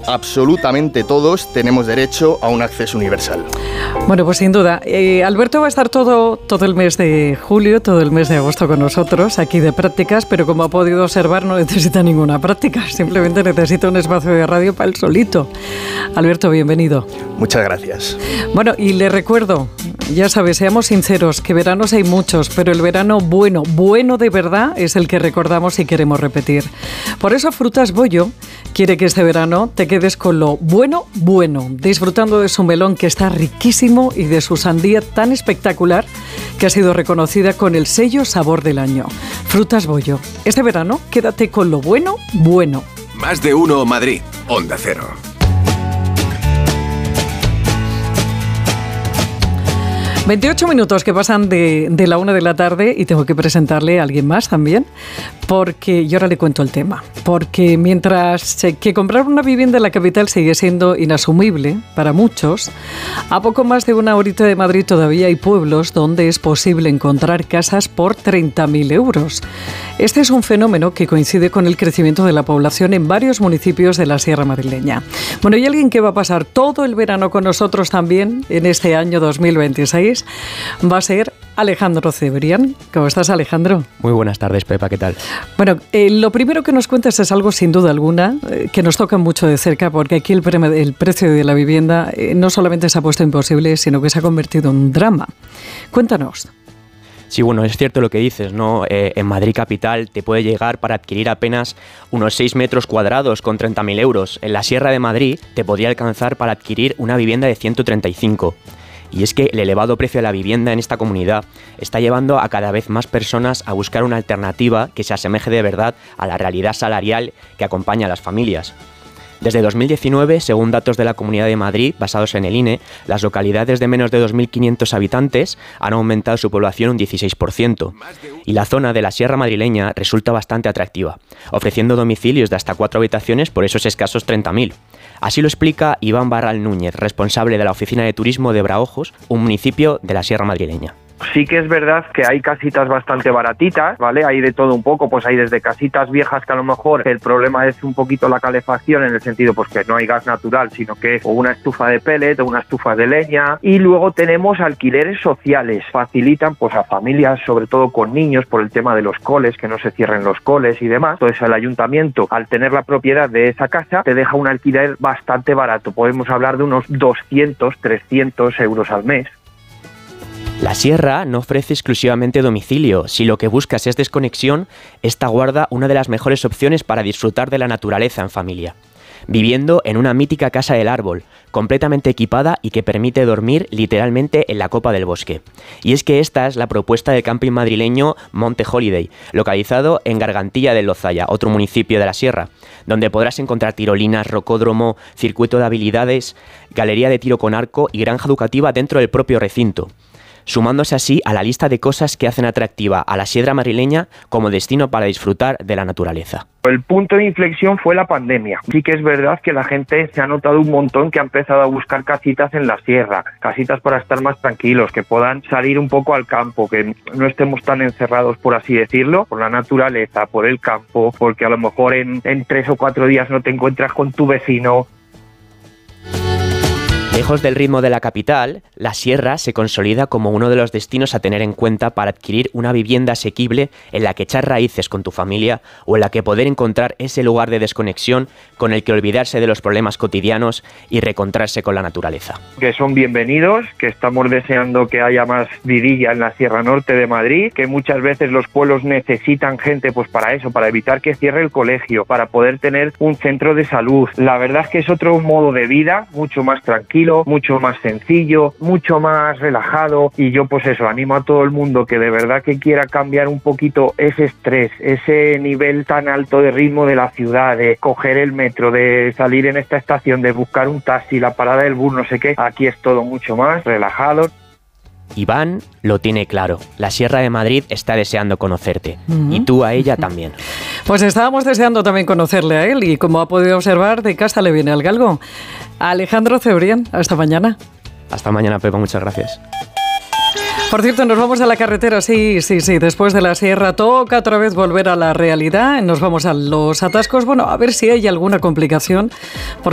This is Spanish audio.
absolutamente todos tenemos derecho a un acceso universal. Bueno, pues sin duda. Alberto va a estar todo el mes de julio, todo el mes de agosto con nosotros, aquí de prácticas, pero como ha podido observar, no necesita ninguna práctica, simplemente necesita un espacio de radio para él solito. Alberto, bienvenido. Muchas gracias. Bueno, y le recuerdo, ya sabes, seamos sinceros, que veranos hay muchos, pero el verano bueno de verdad es el que recordamos y queremos repetir. Por eso Frutas Bollo quiere que este verano te quedes con lo bueno, disfrutando de su melón que está riquísimo y de su sandía tan espectacular que ha sido reconocida con el sello Sabor del Año. Frutas Bollo. Este verano quédate con lo bueno. Más de uno Madrid, Onda Cero. 28 minutos que pasan de la 1 de la tarde y tengo que presentarle a alguien más también, porque yo ahora le cuento el tema. Porque mientras que comprar una vivienda en la capital sigue siendo inasumible para muchos, a poco más de una horita de Madrid todavía hay pueblos donde es posible encontrar casas por 30.000 euros. Este es un fenómeno que coincide con el crecimiento de la población en varios municipios de la Sierra Madrileña. Bueno, y alguien que va a pasar todo el verano con nosotros también en este año 2026 va a ser Alejandro Cebrián. ¿Cómo estás, Alejandro? Muy buenas tardes, Pepa, ¿qué tal? Bueno, lo primero que nos cuentas es algo sin duda alguna que nos toca mucho de cerca, porque aquí el precio de la vivienda no solamente se ha puesto imposible, sino que se ha convertido en un drama. Cuéntanos. Sí, bueno, es cierto lo que dices, ¿no? En Madrid capital te puede llegar para adquirir apenas unos 6 metros cuadrados con 30.000 euros. En la Sierra de Madrid te podría alcanzar para adquirir una vivienda de 135. Y es que el elevado precio de la vivienda en esta comunidad está llevando a cada vez más personas a buscar una alternativa que se asemeje de verdad a la realidad salarial que acompaña a las familias. Desde 2019, según datos de la Comunidad de Madrid, basados en el INE, las localidades de menos de 2.500 habitantes han aumentado su población un 16%. Y la zona de la Sierra Madrileña resulta bastante atractiva, ofreciendo domicilios de hasta 4 habitaciones por esos escasos 30.000. Así lo explica Iván Barral Núñez, responsable de la Oficina de Turismo de Braojos, un municipio de la Sierra Madrileña. Sí que es verdad que hay casitas bastante baratitas, ¿vale? Hay de todo un poco, pues hay desde casitas viejas que a lo mejor el problema es un poquito la calefacción, en el sentido pues que no hay gas natural, sino que es o una estufa de pellet o una estufa de leña. Y luego tenemos alquileres sociales, facilitan pues a familias, sobre todo con niños, por el tema de los coles, que no se cierren los coles y demás. Entonces el ayuntamiento, al tener la propiedad de esa casa, te deja un alquiler bastante barato. Podemos hablar de unos 200, 300 euros al mes. La Sierra no ofrece exclusivamente domicilio. Si lo que buscas es desconexión, esta guarda una de las mejores opciones para disfrutar de la naturaleza en familia. Viviendo en una mítica casa del árbol, completamente equipada y que permite dormir literalmente en la copa del bosque. Y es que esta es la propuesta del camping madrileño Monte Holiday, localizado en Gargantilla del Lozaya, otro municipio de la Sierra, donde podrás encontrar tirolinas, rocódromo, circuito de habilidades, galería de tiro con arco y granja educativa dentro del propio recinto, sumándose así a la lista de cosas que hacen atractiva a la Sierra Madrileña como destino para disfrutar de la naturaleza. El punto de inflexión fue la pandemia. Sí que es verdad que la gente se ha notado un montón que ha empezado a buscar casitas en la sierra, casitas para estar más tranquilos, que puedan salir un poco al campo, que no estemos tan encerrados, por así decirlo, por la naturaleza, por el campo, porque a lo mejor en 3 o 4 días no te encuentras con tu vecino. Lejos del ritmo de la capital, la Sierra se consolida como uno de los destinos a tener en cuenta para adquirir una vivienda asequible en la que echar raíces con tu familia o en la que poder encontrar ese lugar de desconexión con el que olvidarse de los problemas cotidianos y reencontrarse con la naturaleza. Que son bienvenidos, que estamos deseando que haya más vidilla en la Sierra Norte de Madrid, que muchas veces los pueblos necesitan gente pues para eso, para evitar que cierre el colegio, para poder tener un centro de salud. La verdad es que es otro modo de vida, mucho más tranquilo, mucho más sencillo, mucho más relajado, y yo pues eso, animo a todo el mundo que de verdad que quiera cambiar un poquito ese estrés, ese nivel tan alto de ritmo de la ciudad, de coger el metro, de salir en esta estación, de buscar un taxi, la parada del bus, no sé qué. Aquí es todo mucho más relajado. Iván lo tiene claro, la Sierra de Madrid está deseando conocerte, y tú a ella también. Pues estábamos deseando también conocerle a él, y como ha podido observar, de casa le viene al galgo. Alejandro Cebrián, hasta mañana. Hasta mañana, Pepa, muchas gracias. Por cierto, nos vamos a la carretera, sí, después de la sierra toca otra vez volver a la realidad, nos vamos a los atascos, bueno, a ver si hay alguna complicación, porque